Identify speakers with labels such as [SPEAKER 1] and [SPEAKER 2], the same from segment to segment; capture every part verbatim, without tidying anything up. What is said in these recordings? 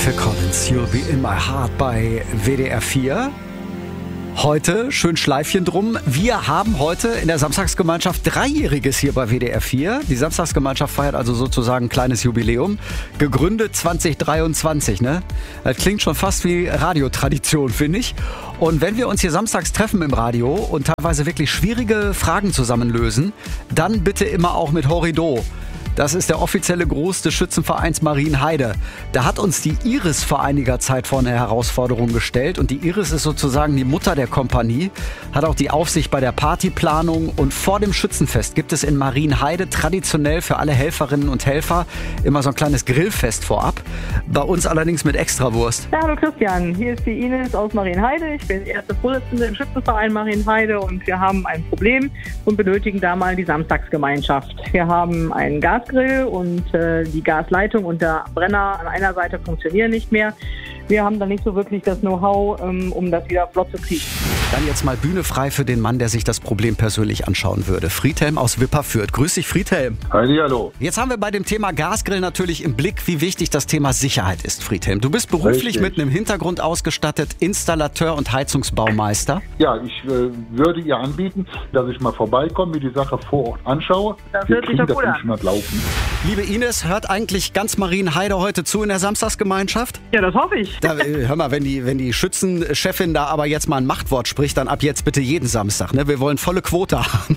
[SPEAKER 1] Phil Collins, You'll Be In My Heart bei W D R vier. Heute schön Schleifchen drum. Wir haben heute in der Samstagsgemeinschaft Dreijähriges hier bei W D R vier. Die Samstagsgemeinschaft feiert also sozusagen ein kleines Jubiläum. Gegründet zwanzig dreiundzwanzig, ne? Das klingt schon fast wie Radiotradition, finde ich. Und wenn wir uns hier samstags treffen im Radio und teilweise wirklich schwierige Fragen zusammenlösen, dann bitte immer auch mit Horrido. Das ist der offizielle Gruß des Schützenvereins Marienheide. Da hat uns die Iris vor einiger Zeit vor eine Herausforderung gestellt. Und die Iris ist sozusagen die Mutter der Kompanie, hat auch die Aufsicht bei der Partyplanung. Und vor dem Schützenfest gibt es in Marienheide traditionell für alle Helferinnen und Helfer immer so ein kleines Grillfest vorab. Bei uns allerdings mit Extrawurst.
[SPEAKER 2] Ja, hallo Christian, hier ist die Ines aus Marienheide. Ich bin die erste Vorsitzende im Schützenverein Marienheide und wir haben ein Problem und benötigen da mal die Samstagsgemeinschaft. Wir haben einen Gasgrill und äh, die Gasleitung und der Brenner an einer Seite funktionieren nicht mehr. Wir haben da nicht so wirklich das Know-how, ähm, um das wieder flott zu kriegen.
[SPEAKER 1] Dann jetzt mal Bühne frei für den Mann, der sich das Problem persönlich anschauen würde. Friedhelm aus Wipperfürth. Grüß dich, Friedhelm.
[SPEAKER 3] Heidi, hallo.
[SPEAKER 1] Jetzt haben wir bei dem Thema Gasgrill natürlich im Blick, wie wichtig das Thema Sicherheit ist, Friedhelm. Du bist beruflich
[SPEAKER 3] Richtig.
[SPEAKER 1] mit einem Hintergrund ausgestattet, Installateur und Heizungsbaumeister.
[SPEAKER 3] Ja, ich äh, würde ihr anbieten, dass ich mal vorbeikomme, mir die Sache vor Ort anschaue.
[SPEAKER 2] Das
[SPEAKER 3] Wir
[SPEAKER 2] hört sich
[SPEAKER 3] kriegen
[SPEAKER 2] doch
[SPEAKER 3] das
[SPEAKER 2] gut
[SPEAKER 3] nicht mehr laufen.
[SPEAKER 1] Liebe Ines, hört eigentlich ganz Marienheide heute zu in der Samstagsgemeinschaft?
[SPEAKER 2] Ja, das hoffe ich.
[SPEAKER 1] Da, äh, hör mal, wenn die, wenn die Schützenchefin da aber jetzt mal ein Machtwort spricht, dann ab jetzt bitte jeden Samstag. Ne? Wir wollen volle Quote haben.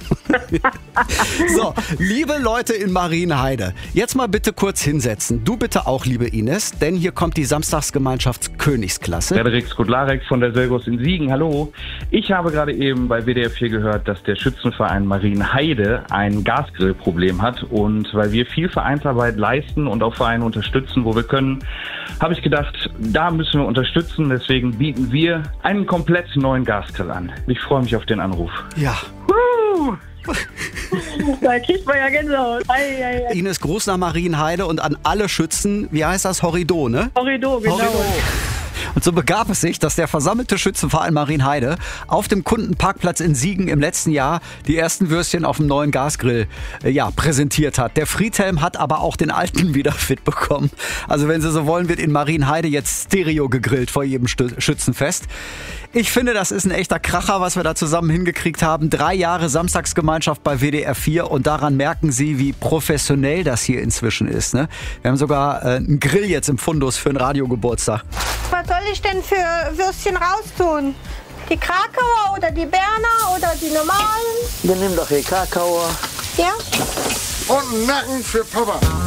[SPEAKER 1] So, liebe Leute in Marienheide, jetzt mal bitte kurz hinsetzen. Du bitte auch, liebe Ines, denn hier kommt die Samstagsgemeinschaft Königsklasse.
[SPEAKER 4] Frederik Skudlarek von der Selgos in Siegen, hallo. Ich habe gerade eben bei W D R vier gehört, dass der Schützenverein Marienheide ein Gasgrillproblem hat. Und weil wir viel Vereinsarbeit leisten und auch Vereine unterstützen, wo wir können, habe ich gedacht, da müssen wir unterstützen. Deswegen bieten wir einen komplett neuen Gasgrill an. Ich freue mich auf den Anruf.
[SPEAKER 1] Ja.
[SPEAKER 2] Uh, da kriegt man ja Gänsehaut. Ei, ei, ei.
[SPEAKER 1] Ines, Gruß nach Marienheide und an alle Schützen, wie heißt das, Horrido, ne?
[SPEAKER 2] Horrido, genau.
[SPEAKER 1] Horrido. Und so begab es sich, dass der versammelte Schützenverein Marienheide auf dem Kundenparkplatz in Siegen im letzten Jahr die ersten Würstchen auf dem neuen Gasgrill äh, ja, präsentiert hat. Der Friedhelm hat aber auch den alten wieder fit bekommen. Also wenn Sie so wollen, wird in Marienheide jetzt Stereo gegrillt vor jedem Stü- Schützenfest. Ich finde, das ist ein echter Kracher, was wir da zusammen hingekriegt haben. Drei Jahre Samstagsgemeinschaft bei W D R vier und daran merken Sie, wie professionell das hier inzwischen ist. Ne? Wir haben sogar äh, einen Grill jetzt im Fundus für einen Radiogeburtstag.
[SPEAKER 5] Was soll ich denn für Würstchen raustun? Die Krakauer oder die Berner oder die normalen?
[SPEAKER 6] Dann nimm doch die Krakauer.
[SPEAKER 5] Ja?
[SPEAKER 7] Und einen Nacken für Papa.